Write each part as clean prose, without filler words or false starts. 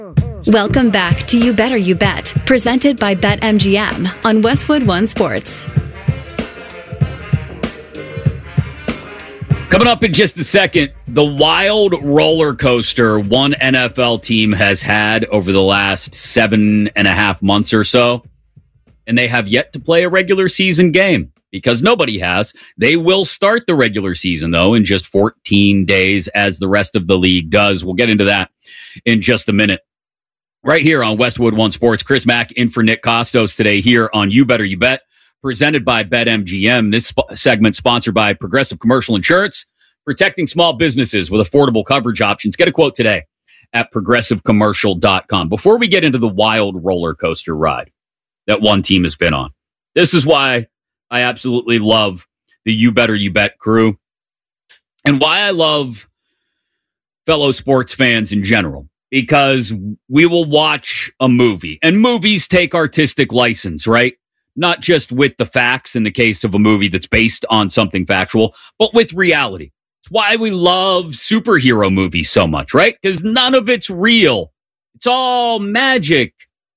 Welcome back to You Better You Bet, presented by BetMGM on Westwood One Sports. Coming up in just a second, the wild roller coaster one NFL team has had over the last 7.5 months or so, and they have yet to play a regular season game because nobody has. They will start the regular season, though, in just 14 days as the rest of the league does. We'll get into that in just a minute. Right here on Westwood One Sports, Chris Mack in for Nick Costos today here on You Better You Bet, presented by BetMGM. This segment sponsored by Progressive Commercial Insurance, protecting small businesses with affordable coverage options. Get a quote today at progressivecommercial.com. Before we get into the wild roller coaster ride that one team has been on, this is why I absolutely love the You Better You Bet crew and why I love fellow sports fans in general. Because we will watch a movie, and movies take artistic license, right? Not just with the facts in the case of a movie that's based on something factual, but with reality. It's why we love superhero movies so much, right? Because none of it's real. It's all magic.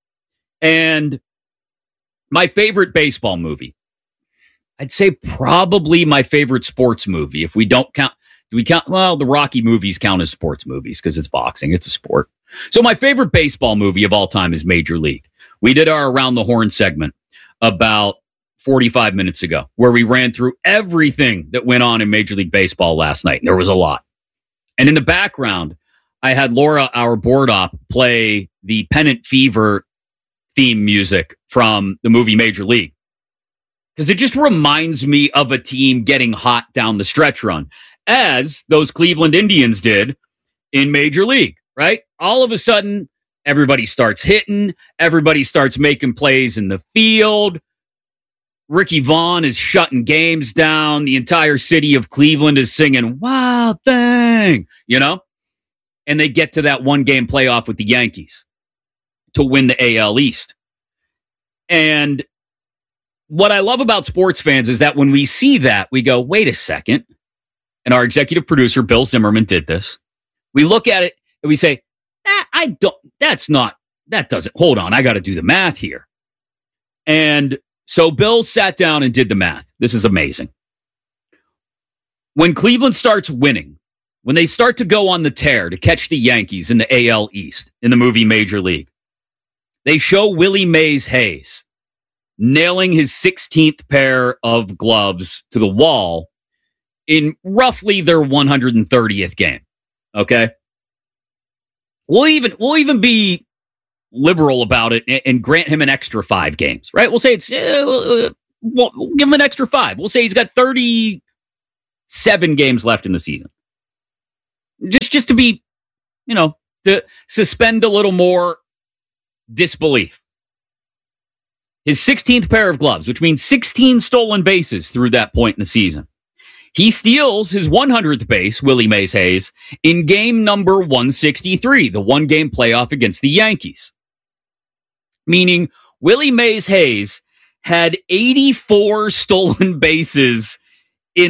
And my favorite baseball movie, I'd say probably my favorite sports movie, if we don't count. Do we count? Well, the Rocky movies count as sports movies because it's boxing. It's a sport. So my favorite baseball movie of all time is Major League. We did our Around the Horn segment about 45 minutes ago where we ran through everything that went on in Major League Baseball last night. And there was a lot. And in the background, I had Laura, our board op, play the Pennant Fever theme music from the movie Major League. Because it just reminds me of a team getting hot down the stretch run, as those Cleveland Indians did in Major League, right? All of a sudden, everybody starts hitting. Everybody starts making plays in the field. Ricky Vaughn is shutting games down. The entire city of Cleveland is singing, "Wild Thing," you know? And they get to that one-game playoff with the Yankees to win the AL East. And what I love about sports fans is that when we see that, we go, wait a second. And our executive producer, Bill Zimmerman, did this. We look at it and we say, that doesn't, hold on, I got to do the math here. And so Bill sat down and did the math. This is amazing. When Cleveland starts winning, when they start to go on the tear to catch the Yankees in the AL East in the movie Major League, they show Willie Mays Hayes nailing his 16th pair of gloves to the wall in roughly their 130th game. Okay. We'll even be liberal about it and grant him an extra 5 games, right? We'll say it's, we'll give him an extra 5. We'll say he's got 37 games left in the season. Just to be, to suspend a little more disbelief. His 16th pair of gloves, which means 16 stolen bases through that point in the season. He steals his 100th base, Willie Mays Hayes, in game number 163, the one-game playoff against the Yankees. Meaning, Willie Mays Hayes had 84 stolen bases in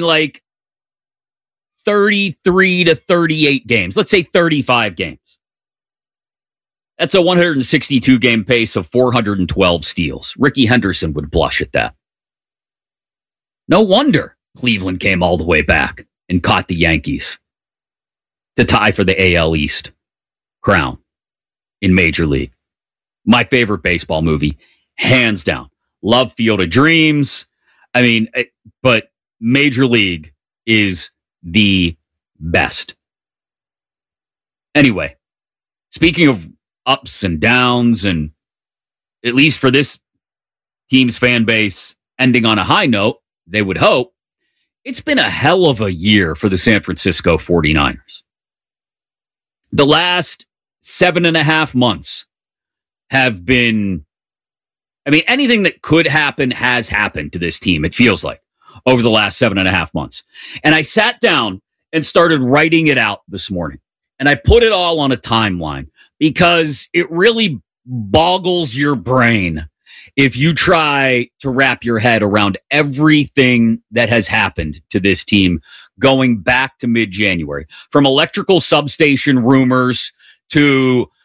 33 to 38 games. Let's say 35 games. That's a 162-game pace of 412 steals. Ricky Henderson would blush at that. No wonder Cleveland came all the way back and caught the Yankees to tie for the AL East crown in Major League. My favorite baseball movie, hands down. Love Field of Dreams. But Major League is the best. Anyway, speaking of ups and downs, and at least for this team's fan base ending on a high note, they would hope, it's been a hell of a year for the San Francisco 49ers. The last 7.5 months have been, anything that could happen has happened to this team, it feels like, over the last 7.5 months. And I sat down and started writing it out this morning. And I put it all on a timeline because it really boggles your brain if you try to wrap your head around everything that has happened to this team going back to mid-January. From electrical substation rumors to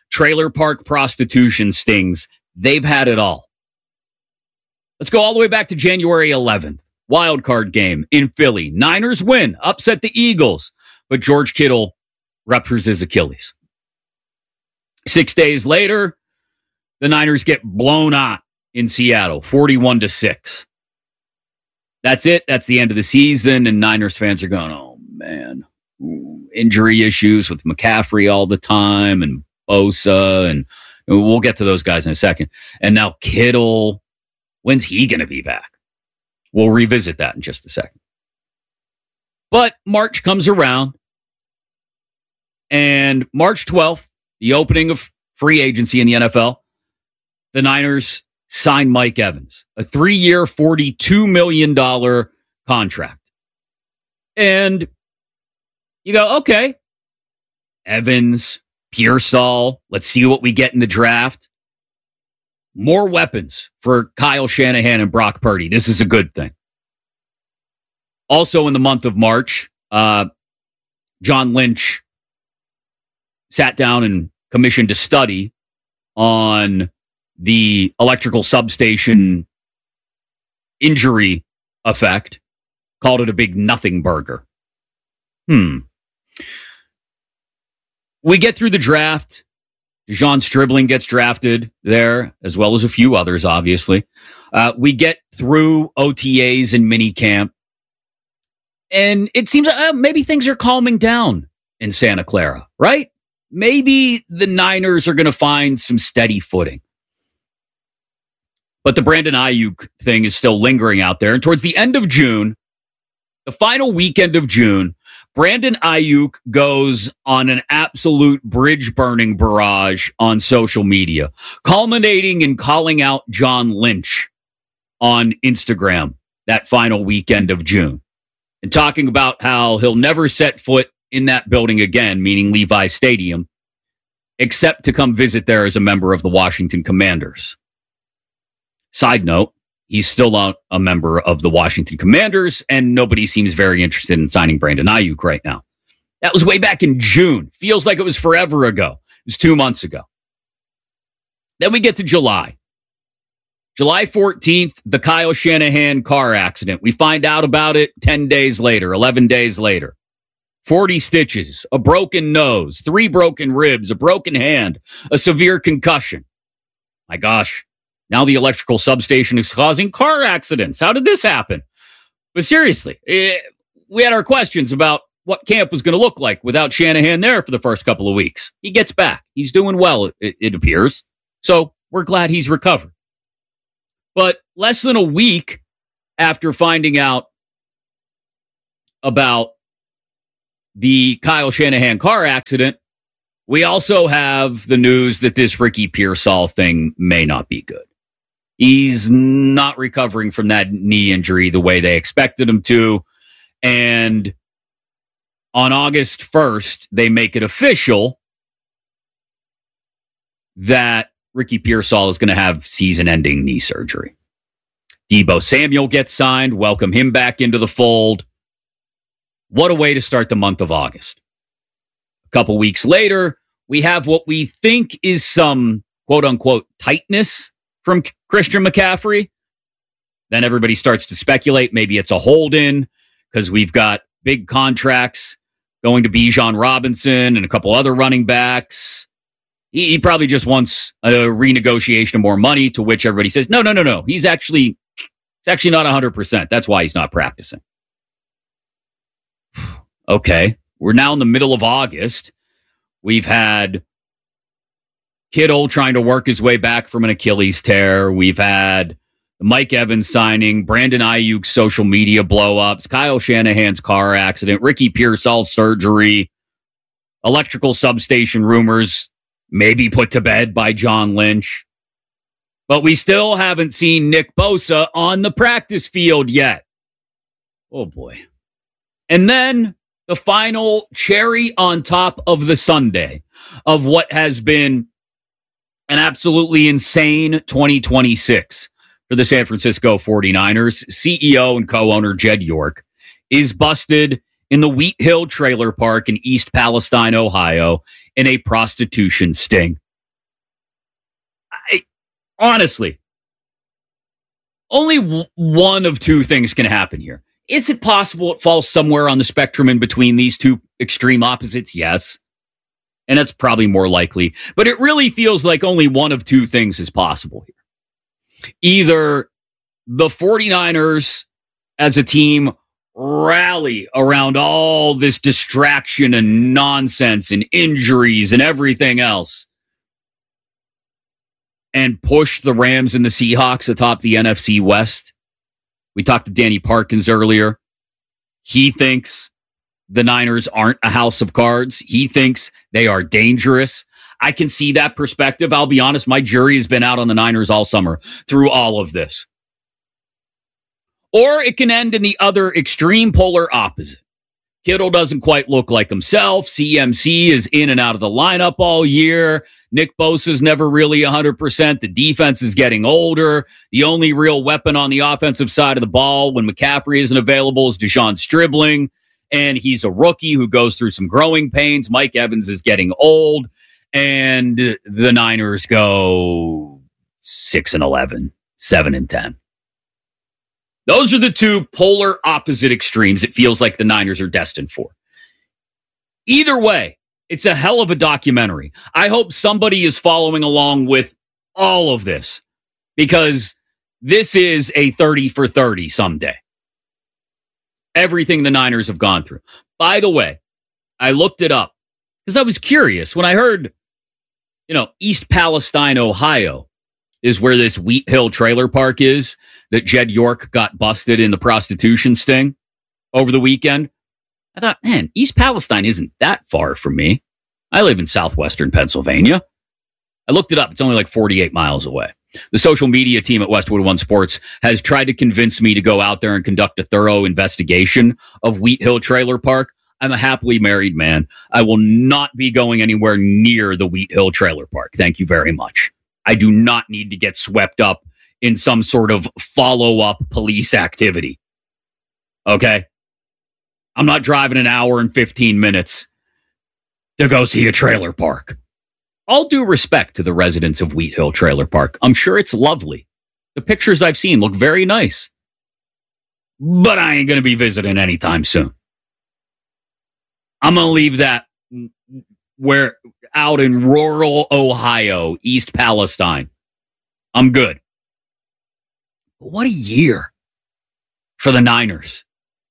trailer park prostitution stings. They've had it all. Let's go all the way back to January 11th. Wild card game in Philly. Niners win, upset the Eagles, but George Kittle ruptures his Achilles. 6 days later, the Niners get blown out in Seattle, 41-6. That's it. That's the end of the season, and Niners fans are going, oh, man. Injury issues with McCaffrey all the time and Bosa, and we'll get to those guys in a second. And now Kittle, when's he going to be back? We'll revisit that in just a second. But March comes around, and March 12th, the opening of free agency in the NFL, the Niners sign Mike Evans, a 3-year, $42 million contract. And you go, okay, Evans, Pearsall, let's see what we get in the draft. More weapons for Kyle Shanahan and Brock Purdy. This is a good thing. Also in the month of March, John Lynch sat down and commissioned a study on the electrical substation injury effect, called it a big nothing burger. We get through the draft. Dejon Stribling gets drafted there, as well as a few others, obviously. We get through OTAs and minicamp. And it seems maybe things are calming down in Santa Clara, right? Maybe the Niners are going to find some steady footing. But the Brandon Ayuk thing is still lingering out there. And towards the end of June, the final weekend of June, Brandon Ayuk goes on an absolute bridge-burning barrage on social media, culminating in calling out John Lynch on Instagram that final weekend of June, and talking about how he'll never set foot in that building again, meaning Levi Stadium, except to come visit there as a member of the Washington Commanders. Side note, he's still a member of the Washington Commanders, and nobody seems very interested in signing Brandon Ayuk right now. That was way back in June. Feels like it was forever ago. It was 2 months ago. Then we get to July. July 14th, the Kyle Shanahan car accident. We find out about it 10 days later, 11 days later. 40 stitches, a broken nose, 3 broken ribs, a broken hand, a severe concussion. My gosh. Now the electrical substation is causing car accidents. How did this happen? But seriously, we had our questions about what camp was going to look like without Shanahan there for the first couple of weeks. He gets back. He's doing well, it appears. So we're glad he's recovered. But less than a week after finding out about the Kyle Shanahan car accident, we also have the news that this Ricky Pearsall thing may not be good. He's not recovering from that knee injury the way they expected him to. And on August 1st, they make it official that Ricky Pearsall is going to have season-ending knee surgery. Deebo Samuel gets signed. Welcome him back into the fold. What a way to start the month of August. A couple weeks later, we have what we think is some quote-unquote tightness from Christian McCaffrey. Then everybody starts to speculate maybe it's a hold-in because we've got big contracts going to Bijan Robinson and a couple other running backs. He probably just wants a renegotiation of more money, to which everybody says, no. He's actually not 100%. That's why he's not practicing. Okay, we're now in the middle of August. We've had Kittle trying to work his way back from an Achilles tear. We've had Mike Evans signing, Brandon Ayuk's social media blow-ups, Kyle Shanahan's car accident, Ricky Pearsall's surgery, electrical substation rumors maybe put to bed by John Lynch. But we still haven't seen Nick Bosa on the practice field yet. Oh, boy. And then the final cherry on top of the sundae of what has been an absolutely insane 2026 for the San Francisco 49ers. CEO and co-owner Jed York is busted in the Wheat Hill Trailer Park in East Palestine, Ohio, in a prostitution sting. Honestly, only one of two things can happen here. Is it possible it falls somewhere on the spectrum in between these two extreme opposites? Yes. And that's probably more likely. But it really feels like only one of two things is possible here. Either the 49ers as a team rally around all this distraction and nonsense and injuries and everything else and push the Rams and the Seahawks atop the NFC West. We talked to Danny Parkins earlier. He thinks the Niners aren't a house of cards. He thinks they are dangerous. I can see that perspective. I'll be honest, my jury has been out on the Niners all summer through all of this. Or it can end in the other extreme polar opposite. Kittle doesn't quite look like himself. CMC is in and out of the lineup all year. Nick Bosa's never really 100%. The defense is getting older. The only real weapon on the offensive side of the ball when McCaffrey isn't available is Deshaun Stribling, and he's a rookie who goes through some growing pains. Mike Evans is getting old, and the Niners go 6-11, 7-10. Those are the two polar opposite extremes it feels like the Niners are destined for. Either way, it's a hell of a documentary. I hope somebody is following along with all of this because this is a 30 for 30 someday. Everything the Niners have gone through. By the way, I looked it up because I was curious when I heard, East Palestine, Ohio is where this Wheat Hill trailer park is that Jed York got busted in the prostitution sting over the weekend. I thought, man, East Palestine isn't that far from me. I live in southwestern Pennsylvania. I looked it up. It's only like 48 miles away. The social media team at Westwood One Sports has tried to convince me to go out there and conduct a thorough investigation of Wheat Hill Trailer Park. I'm a happily married man. I will not be going anywhere near the Wheat Hill Trailer Park. Thank you very much. I do not need to get swept up in some sort of follow-up police activity. Okay? I'm not driving an hour and 15 minutes to go see a trailer park. All due respect to the residents of Wheat Hill Trailer Park. I'm sure it's lovely. The pictures I've seen look very nice. But I ain't going to be visiting anytime soon. I'm going to leave that where out in rural Ohio, East Palestine. I'm good. But what a year for the Niners.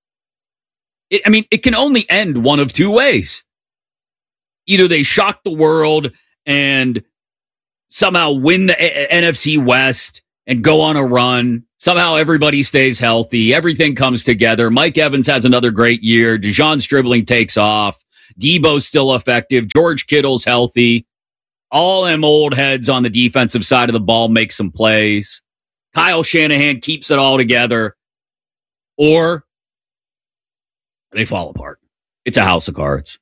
It can only end one of two ways. Either they shock the world and somehow win the NFC West and go on a run. Somehow everybody stays healthy. Everything comes together. Mike Evans has another great year. Deshaun Stribling takes off. Debo's still effective. George Kittle's healthy. All them old heads on the defensive side of the ball make some plays. Kyle Shanahan keeps it all together. Or they fall apart. It's a house of cards.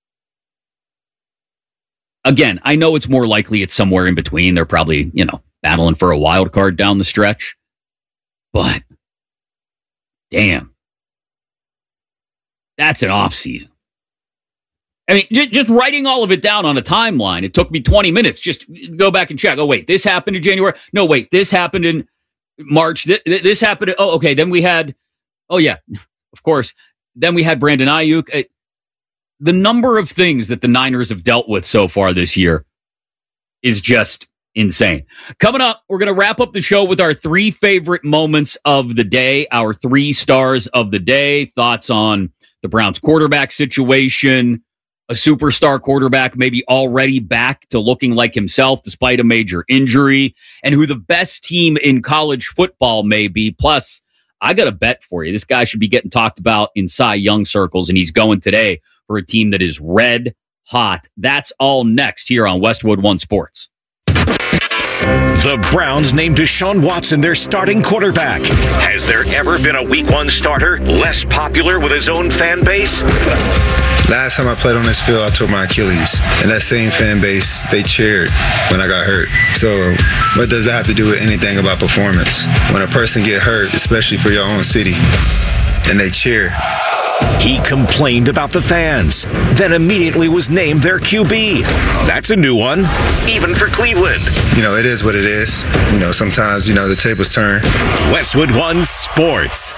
Again, I know it's more likely it's somewhere in between. They're probably, battling for a wild card down the stretch. But, damn. That's an off season. Just writing all of it down on a timeline, it took me 20 minutes. Just go back and check. Oh, wait, this happened in January. No, wait, this happened in March. This happened. Okay. Then we had, of course. Then we had Brandon Ayuk. The number of things that the Niners have dealt with so far this year is just insane. Coming up, we're going to wrap up the show with our 3 favorite moments of the day, our 3 stars of the day, thoughts on the Browns quarterback situation, a superstar quarterback maybe already back to looking like himself despite a major injury, and who the best team in college football may be. Plus, I got a bet for you. This guy should be getting talked about in Cy Young circles, and he's going today for a team that is red hot. That's all next here on Westwood One Sports. The Browns named Deshaun Watson their starting quarterback. Has there ever been a Week 1 starter less popular with his own fan base? Last time I played on this field, I tore my Achilles. And that same fan base, they cheered when I got hurt. So what does that have to do with anything about performance? When a person get hurt, especially for your own city, and they cheer. He complained about the fans, then immediately was named their QB. That's a new one, even for Cleveland. it is what it is. Sometimes, the tables turn. Westwood One Sports.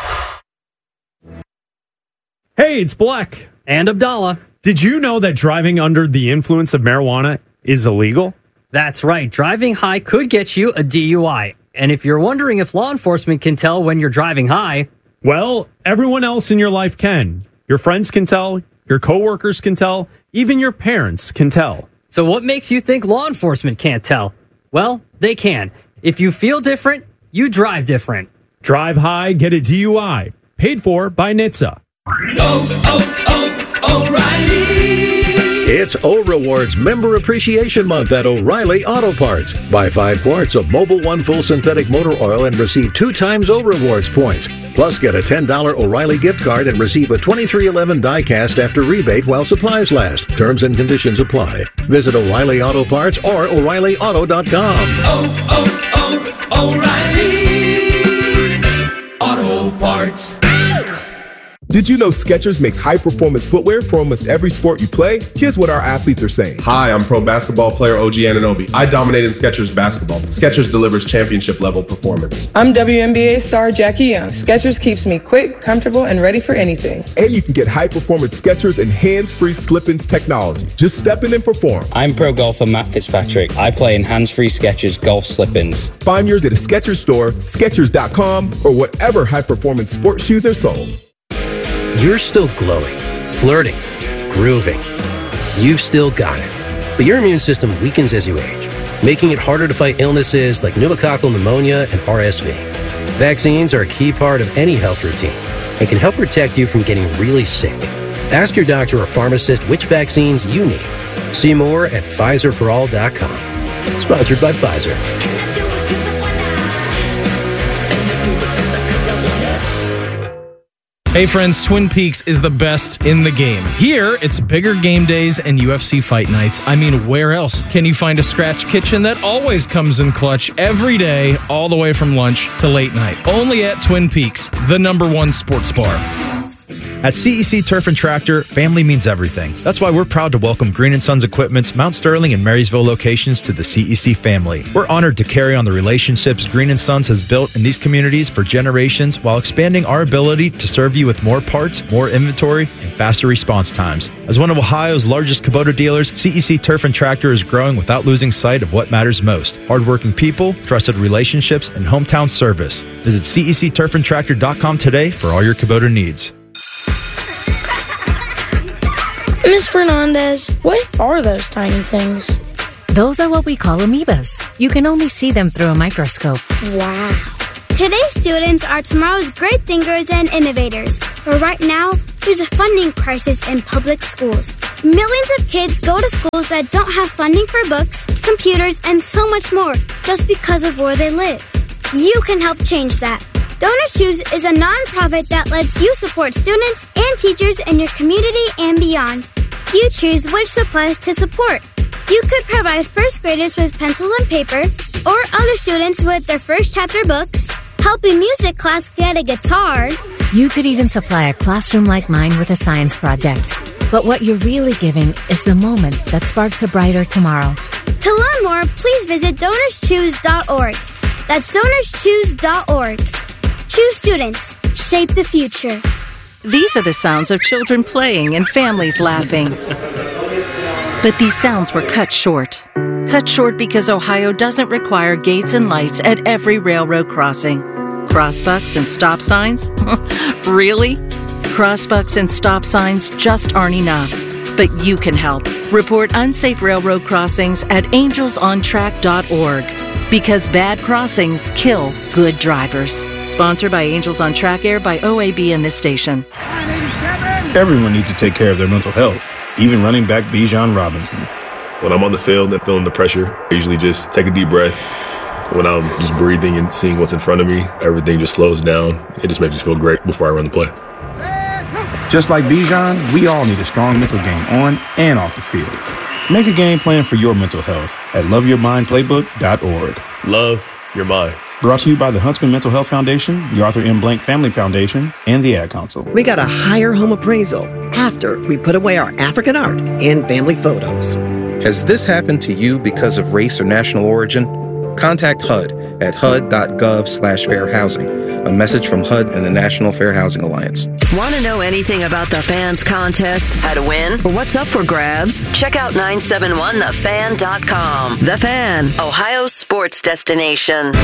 Hey, it's Black. And Abdallah. Did you know that driving under the influence of marijuana is illegal? That's right. Driving high could get you a DUI. And if you're wondering if law enforcement can tell when you're driving high, well, everyone else in your life can. Your friends can tell, your coworkers can tell, even your parents can tell. So what makes you think law enforcement can't tell? Well, they can. If you feel different, you drive different. Drive high, get a DUI. Paid for by NHTSA. O'Reilly. It's O-Rewards Member Appreciation Month at O'Reilly Auto Parts. Buy 5 quarts of Mobil 1 Full Synthetic Motor Oil and receive 2 times O-Rewards points. Plus, get a $10 O'Reilly gift card and receive a 2311 die-cast after rebate while supplies last. Terms and conditions apply. Visit O'Reilly Auto Parts or O'ReillyAuto.com. O'Reilly Auto Parts. Did you know Skechers makes high-performance footwear for almost every sport you play? Here's what our athletes are saying. Hi, I'm pro basketball player OG Anunoby. I dominate in Skechers basketball. Skechers delivers championship-level performance. I'm WNBA star Jackie Young. Skechers keeps me quick, comfortable, and ready for anything. And you can get high-performance Skechers and hands-free slip-ins technology. Just step in and perform. I'm pro golfer Matt Fitzpatrick. I play in hands-free Skechers golf slip-ins. Find yours at a Skechers store, Skechers.com, or whatever high-performance sports shoes are sold. You're still glowing, flirting, grooving. You've still got it. But your immune system weakens as you age, making it harder to fight illnesses like pneumococcal pneumonia and RSV. Vaccines are a key part of any health routine and can help protect you from getting really sick. Ask your doctor or pharmacist which vaccines you need. See more at PfizerForAll.com. Sponsored by Pfizer. Hey friends, Twin Peaks is the best in the game. Here, it's bigger game days and UFC fight nights. I mean, where else can you find a scratch kitchen that always comes in clutch every day, all the way from lunch to late night? Only at Twin Peaks, the #1 sports bar. At CEC Turf and Tractor, family means everything. That's why we're proud to welcome Green & Sons Equipment's Mount Sterling and Marysville locations to the CEC family. We're honored to carry on the relationships Green & Sons has built in these communities for generations while expanding our ability to serve you with more parts, more inventory, and faster response times. As one of Ohio's largest Kubota dealers, CEC Turf and Tractor is growing without losing sight of what matters most: hardworking people, trusted relationships, and hometown service. Visit CECTurfandTractor.com today for all your Kubota needs. Ms. Fernandez, what are those tiny things? Those are what we call amoebas. You can only see them through a microscope. Wow. Today's students are tomorrow's great thinkers and innovators. But right now, there's a funding crisis in public schools. Millions of kids go to schools that don't have funding for books, computers, and so much more just because of where they live. You can help change that. Donors Choose is a nonprofit that lets you support students and teachers in your community and beyond. You choose which supplies to support. You could provide first graders with pencils and paper, or other students with their first chapter books, help a music class get a guitar. You could even supply a classroom like mine with a science project. But what you're really giving is the moment that sparks a brighter tomorrow. To learn more, please visit DonorsChoose.org. That's DonorsChoose.org. Choose students. Shape the future. These are the sounds of children playing and families laughing. But these sounds were cut short. Cut short because Ohio doesn't require gates and lights at every railroad crossing. Crossbucks and stop signs? Really? Crossbucks and stop signs just aren't enough. But you can help. Report unsafe railroad crossings at angelsontrack.org. Because bad crossings kill good drivers. Sponsored by Angels on Track, aired by OAB and this station. Everyone needs to take care of their mental health, even running back Bijan Robinson. When I'm on the field and feeling the pressure, I usually just take a deep breath. When I'm just breathing and seeing what's in front of me, everything just slows down. It just makes me feel great before I run the play. Just like Bijan, we all need a strong mental game on and off the field. Make a game plan for your mental health at loveyourmindplaybook.org. Love your mind. Brought to you by the Huntsman Mental Health Foundation, the Arthur M. Blank Family Foundation, and the Ad Council. We got a higher home appraisal after we put away our African art and family photos. Has this happened to you because of race or national origin? contact HUD at hud.gov/fair housing. A message from HUD and the National Fair Housing Alliance. Want to know anything about the Fans contest, how to win, or what's up for grabs? Check out 971thefan.com. The Fan, Ohio's sports destination.